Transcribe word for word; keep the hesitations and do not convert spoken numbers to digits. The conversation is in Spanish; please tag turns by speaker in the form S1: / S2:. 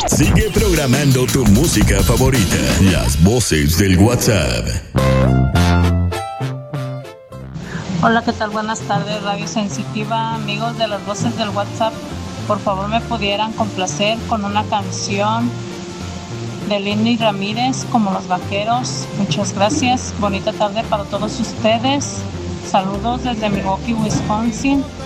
S1: Sigue programando tu música favorita. Las voces del WhatsApp.
S2: Hola, ¿qué tal? Buenas tardes, Radio Sensitiva, amigos de las voces del WhatsApp. Por favor, me pudieran complacer con una canción de Lenny Ramírez, Como los Vaqueros. Muchas gracias. Bonita tarde para todos ustedes. Saludos desde Milwaukee, Wisconsin.